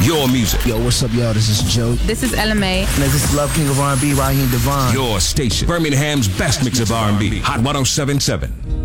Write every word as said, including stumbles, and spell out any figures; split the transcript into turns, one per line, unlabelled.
Your music.
Yo, what's up, y'all? This is Joe.
This is Ella May.
And this is Love King of R and B, Raheem Devon.
Your station. Birmingham's best mix of R and B. Hot one oh seven point seven.